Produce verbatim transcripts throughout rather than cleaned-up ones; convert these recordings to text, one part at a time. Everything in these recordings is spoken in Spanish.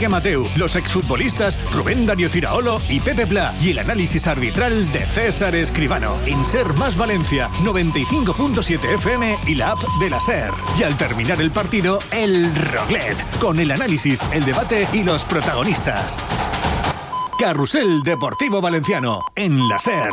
Enrique Mateu, los exfutbolistas Rubén Darío Ciraolo y Pepe Pla y el análisis arbitral de César Escribano. En Ser Más Valencia, noventa y cinco punto siete F M y la app de la SER. Y al terminar el partido, el Roglet, con el análisis, el debate y los protagonistas. Carrusel Deportivo Valenciano, en la SER.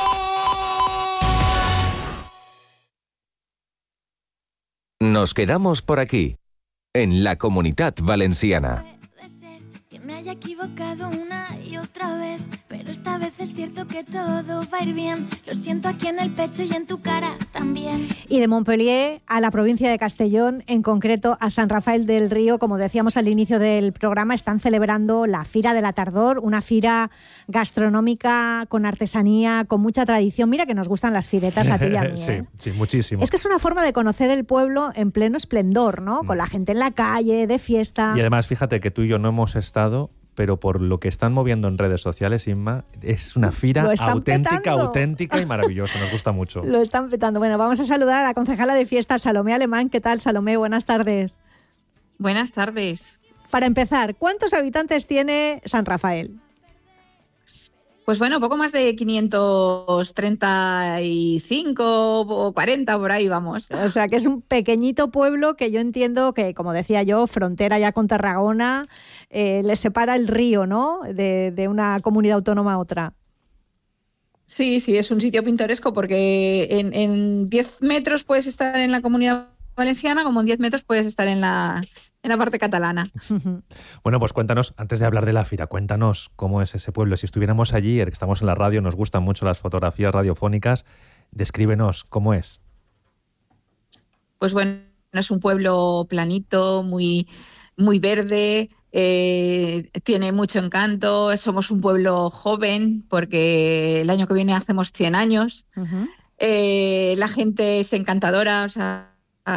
Nos quedamos por aquí, en la Comunitat Valenciana. Puede ser que me haya equivocado una y otra vez, pero esta vez es cierto que todo va a ir bien. Lo siento aquí en el pecho y en tu cara también. Y de Montpellier a la provincia de Castellón, en concreto a San Rafael del Río, como decíamos al inicio del programa, están celebrando la Fira de la Tardor, una fira gastronómica con artesanía, con mucha tradición. Mira que nos gustan las firetas a ti y a mí, Sí, ¿eh? sí, muchísimo. Es que es una forma de conocer el pueblo en pleno esplendor, ¿no? Con la gente en la calle, de fiesta. Y además, fíjate que tú y yo no hemos estado, pero por lo que están moviendo en redes sociales, Inma, es una fira auténtica, petando. auténtica y maravillosa. Nos gusta mucho. Lo están petando. Bueno, vamos a saludar a la concejala de fiestas, Salomé Alemán. ¿Qué tal, Salomé? Buenas tardes. Buenas tardes. Para empezar, ¿cuántos habitantes tiene San Rafael? Pues bueno, poco más de quinientos treinta y cinco o cuarenta, por ahí vamos. O sea, que es un pequeñito pueblo que yo entiendo que, como decía yo, frontera ya con Tarragona, eh, le separa el río, ¿no?, de, de una comunidad autónoma a otra. Sí, sí, es un sitio pintoresco porque en, en diez metros puedes estar en la Comunidad Valenciana, como en diez metros puedes estar en la, en la parte catalana. Bueno, pues cuéntanos, antes de hablar de la Fira, cuéntanos cómo es ese pueblo. Si estuviéramos allí, estamos en la radio, nos gustan mucho las fotografías radiofónicas, descríbenos cómo es. Pues bueno, es un pueblo planito, muy, muy verde, eh, tiene mucho encanto, somos un pueblo joven porque el año que viene hacemos cien años. Uh-huh. Eh, la gente es encantadora, o sea,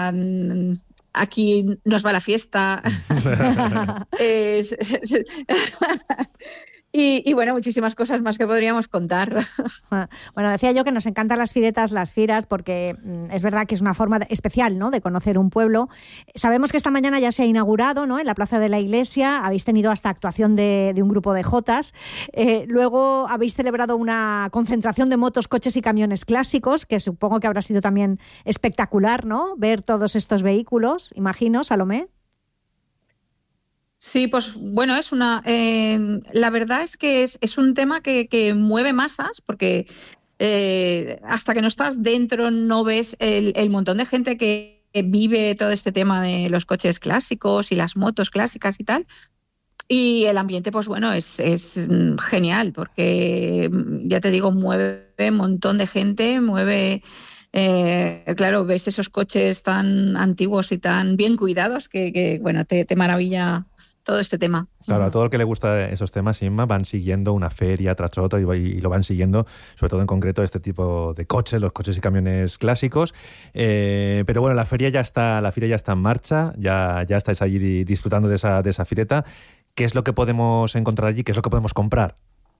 aquí nos va la fiesta. es, es, es, y, y bueno, muchísimas cosas más que podríamos contar. Bueno, decía yo que nos encantan las firetas, las firas, porque mm, es verdad que es una forma de, especial, ¿no?, de conocer un pueblo. Sabemos que esta mañana ya se ha inaugurado, ¿no?, en la Plaza de la Iglesia. Habéis tenido hasta actuación de, de un grupo de jotas. Eh, luego habéis celebrado una concentración de motos, coches y camiones clásicos, que supongo que habrá sido también espectacular, ¿no?, ver todos estos vehículos, imagino, Salomé. Sí, pues bueno, es una. Eh, la verdad es que es, es un tema que, que mueve masas, porque eh, hasta que no estás dentro no ves el, el montón de gente que vive todo este tema de los coches clásicos y las motos clásicas y tal. Y el ambiente, pues bueno, es, es genial, porque ya te digo, mueve un montón de gente, mueve. Eh, claro, ves esos coches tan antiguos y tan bien cuidados que, que bueno, te, te maravilla todo este tema. Claro, a todo el que le gusta esos temas, Inma, van siguiendo una feria tras otra y, y lo van siguiendo, sobre todo en concreto este tipo de coches, los coches y camiones clásicos. Eh, pero bueno, la feria ya está, la feria ya está en marcha, ya, ya estáis allí disfrutando de esa, de esa fireta. ¿Qué es lo que podemos encontrar allí? ¿Qué es lo que podemos comprar?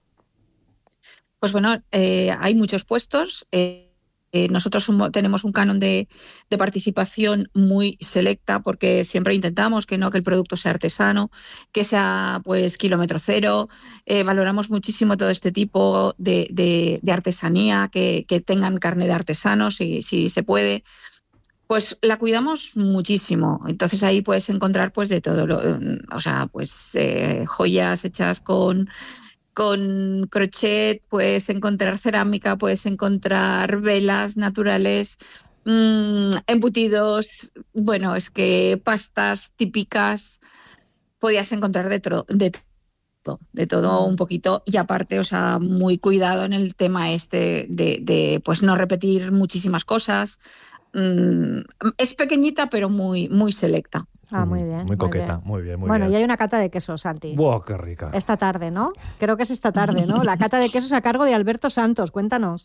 Pues bueno, eh, hay muchos puestos. Eh, Eh, nosotros un, tenemos un canon de, de participación muy selecta porque siempre intentamos que no que el producto sea artesano, que sea pues kilómetro cero. Eh, valoramos muchísimo todo este tipo de, de, de artesanía, que, que tengan carne de artesanos, si, si se puede. Pues la cuidamos muchísimo. Entonces ahí puedes encontrar pues de todo, lo, o sea, pues eh, joyas hechas con Con crochet, puedes encontrar cerámica, puedes encontrar velas naturales, mmm, embutidos, bueno, es que pastas típicas, podías encontrar de, tro- de todo, de todo un poquito, y aparte, o sea, muy cuidado en el tema este de, de pues no repetir muchísimas cosas. Mm, es pequeñita, pero muy, muy selecta. Ah, muy bien. Muy coqueta, muy bien, muy bien. Muy bueno, bien. y hay una cata de quesos, Santi. ¡Wow, qué rica! Esta tarde, ¿no? Creo que es esta tarde, ¿no? La cata de quesos a cargo de Alberto Santos. Cuéntanos.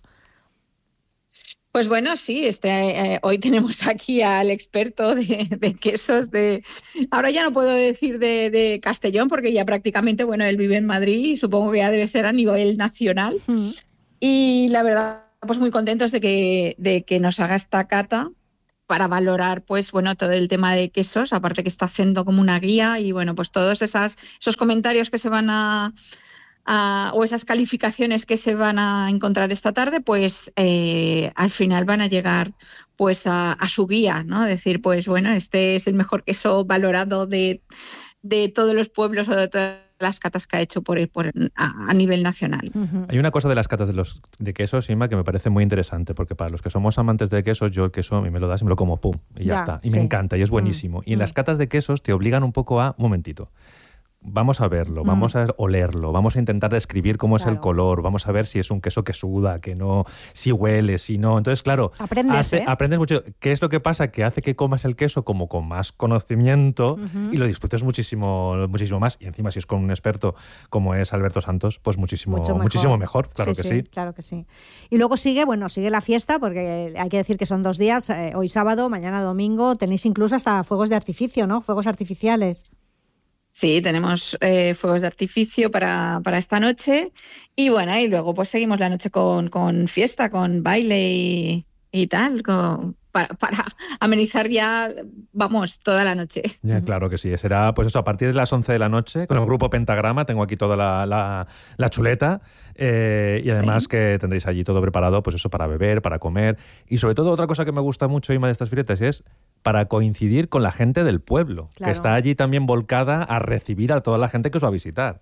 Pues bueno, sí, este, eh, hoy tenemos aquí al experto de, de quesos de... Ahora ya no puedo decir de, de Castellón porque ya prácticamente, bueno, él vive en Madrid y supongo que ya debe ser a nivel nacional. Mm. Y la verdad, pues muy contentos de que, de que nos haga esta cata. para valorar, pues bueno, todo el tema de quesos, aparte que está haciendo como una guía y bueno, pues todos esas, esos comentarios que se van a, a o esas calificaciones que se van a encontrar esta tarde, pues eh, al final van a llegar pues a, a su guía, ¿no? Decir, pues bueno, este es el mejor queso valorado de, de todos los pueblos o de todas las catas que ha hecho por, por a, a nivel nacional. Uh-huh. Hay una cosa de las catas de los de quesos, Inma, que me parece muy interesante, porque para los que somos amantes de quesos, yo el queso a mí me lo das y me lo como, pum, y ya, ya está. Y sí. me encanta, y es buenísimo. Mm. Y en mm. las catas de quesos te obligan un poco a, un momentito, vamos a verlo, mm. vamos a olerlo, vamos a intentar describir cómo claro. es el color, vamos a ver si es un queso que suda, que no, si huele, si no. Entonces, claro, aprendes, hace, ¿eh? aprendes mucho. ¿Qué es lo que pasa? Que hace que comas el queso como con más conocimiento uh-huh. y lo disfrutes muchísimo, muchísimo más. Y encima, si es con un experto como es Alberto Santos, pues muchísimo mejor, muchísimo mejor claro sí, que sí, sí. Claro que sí. Y luego sigue, bueno, sigue la fiesta, porque hay que decir que son dos días, eh, hoy sábado, mañana domingo, tenéis incluso hasta fuegos de artificio, ¿no? Fuegos artificiales. Sí, tenemos eh, fuegos de artificio para, para esta noche y bueno, y luego pues seguimos la noche con, con fiesta, con baile y, y tal, con, para, para amenizar ya, vamos, toda la noche. Ya, claro que sí, será pues eso, a partir de las once de la noche, con el grupo Pentagrama, tengo aquí toda la, la, la chuleta eh, y además sí. que tendréis allí todo preparado, pues eso, para beber, para comer y sobre todo otra cosa que me gusta mucho, Inma, de estas fiestas es para coincidir con la gente del pueblo, claro. que está allí también volcada a recibir a toda la gente que os va a visitar.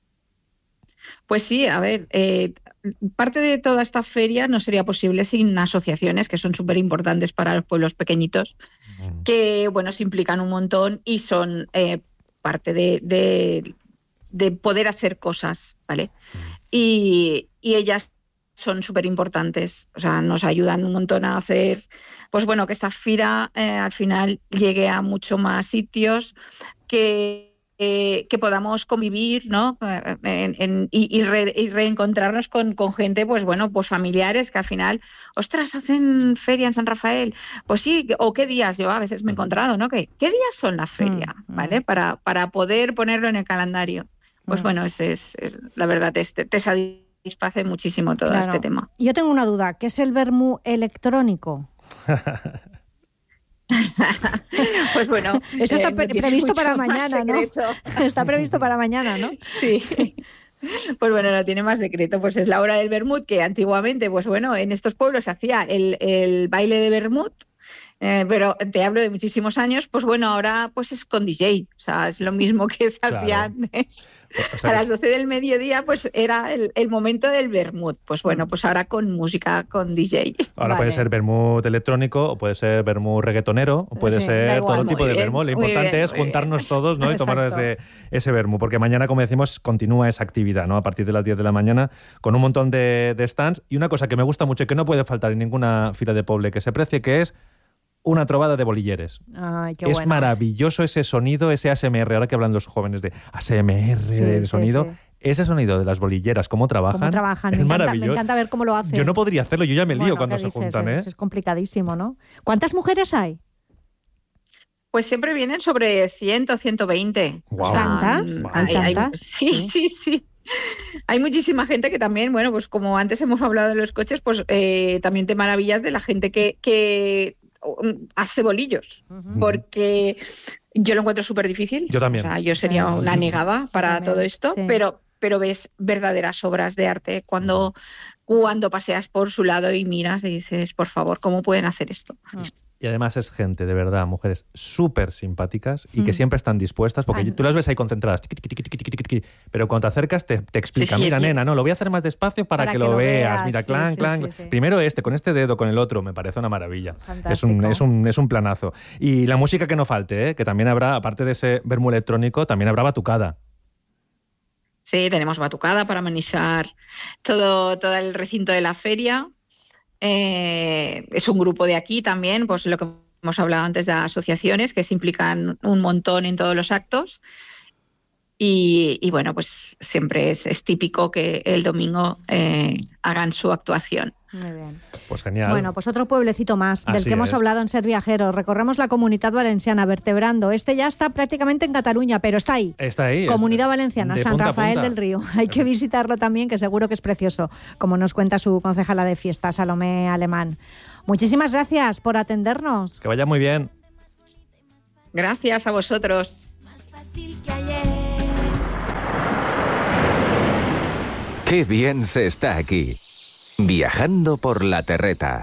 Pues sí, a ver, eh, parte de toda esta feria no sería posible sin asociaciones que son súper importantes para los pueblos pequeñitos, mm. que, bueno, se implican un montón y son eh, parte de, de, de poder hacer cosas, ¿vale? Mm. Y, y ellas son súper importantes, o sea, nos ayudan un montón a hacer, pues bueno, que esta fira eh, al final llegue a mucho más sitios, que, eh, que podamos convivir, ¿no? En, en, y, y, re, y reencontrarnos con, con gente, pues bueno, pues familiares que al final, ostras, hacen feria en San Rafael, pues sí, o qué días, yo a veces me he encontrado, ¿no? ¿Qué, qué días son la feria? Mm, ¿vale? Mm. Para, para poder ponerlo en el calendario. Pues mm. bueno, es, es, es la verdad, es, te, te satisface muchísimo todo claro. este tema. Yo tengo una duda, ¿qué es el vermú electrónico? Pues bueno, eso está pre- eh, previsto para mañana, ¿no? Está previsto para mañana, ¿no? Sí. Pues bueno, no tiene más secreto, pues es la hora del vermut, que antiguamente, pues bueno, en estos pueblos se hacía el, el baile de vermut, eh, pero te hablo de muchísimos años, pues bueno, ahora pues es con D J, o sea, es lo mismo que se hacía claro. antes. O sea, a las doce del mediodía pues era el, el momento del vermut, pues bueno, pues ahora con música, con D J. Ahora vale. puede ser vermut electrónico, o puede ser vermut reggaetonero, o puede sí, ser todo igual, tipo de vermut. Lo importante bien, es juntarnos bien. todos, ¿no? Y tomar ese, ese vermut, porque mañana, como decimos, continúa esa actividad, ¿no? A partir de las diez de la mañana, con un montón de, de stands, y una cosa que me gusta mucho y que no puede faltar en ninguna fila de poble que se precie, que es una trovada de bolilleres. Ay, qué es bueno. maravilloso ese sonido, ese A S M R, ahora que hablan los jóvenes de A S M R, sí, del sí, sonido. Sí. Ese sonido de las bolilleras, cómo trabajan, ¿Cómo trabajan? es me encanta, maravilloso. Me encanta ver cómo lo hacen. Yo no podría hacerlo, yo ya me lío bueno, cuando se dices? juntan. Es, ¿eh? es complicadísimo, ¿no? ¿Cuántas mujeres hay? Pues siempre vienen sobre cien, ciento veinte. Wow. O sea, ¿Tantas? Hay, ¿Hay tantas? Hay, sí, sí, sí, sí. Hay muchísima gente que también, bueno, pues como antes hemos hablado de los coches, pues eh, también te maravillas de la gente que... que hace bolillos, uh-huh. porque yo lo encuentro súper difícil. Yo también. O sea, yo sería una negada para todo esto, sí. pero, pero ves verdaderas obras de arte cuando, cuando paseas por su lado y miras y dices, por favor, ¿cómo pueden hacer esto? Uh-huh. Y además es gente, de verdad, mujeres súper simpáticas y que mm. siempre están dispuestas, porque Ay. tú las ves ahí concentradas, tiqui, tiqui, tiqui, tiqui, tiqui, pero cuando te acercas te, te explican, sí, sí, mira, nena, no, lo voy a hacer más despacio para, para que, que lo veas, veas. mira, sí, clan, sí, clan, sí, sí. primero este, con este dedo, con el otro, me parece una maravilla. Es un, es, un, es un planazo. Y la música que no falte, ¿eh? Que también habrá, aparte de ese vermú electrónico, también habrá batucada. Sí, tenemos batucada para amenizar todo, todo el recinto de la feria. Eh, es un grupo de aquí también, pues lo que hemos hablado antes de asociaciones que se implican un montón en todos los actos. Y, y bueno, pues siempre es, es típico que el domingo eh, hagan su actuación. Muy bien. Pues genial. Bueno, pues otro pueblecito más del Así que hemos es. hablado en Ser Viajeros. Recorremos la Comunitat Valenciana vertebrando. Este ya está prácticamente en Cataluña, pero está ahí. Está ahí. Comunidad es- Valenciana, de San punta a Rafael punta. del Río. Hay que visitarlo también, que seguro que es precioso, como nos cuenta su concejala de fiesta, Salomé Alemán. Muchísimas gracias por atendernos. Que vaya muy bien. Gracias a vosotros. Más fácil que ayer. Qué bien se está aquí. Viajando por la terreta.